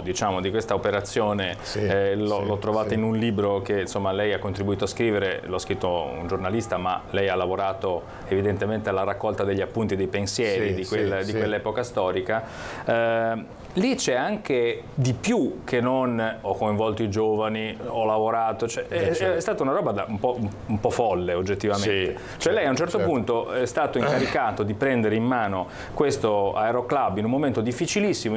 diciamo, di questa operazione l'ho trovata in un libro che insomma lei ha contribuito a scrivere, l'ho scritto un giornalista, ma lei ha lavorato evidentemente alla raccolta degli appunti, dei pensieri di quell'epoca storica. Lì c'è anche di più che non ho coinvolto i giovani, ho lavorato, cioè, è stata una roba un po' folle oggettivamente. Cioè lei a un certo punto è stato incaricato di prendere in mano questo aeroclub in un momento difficilissimo,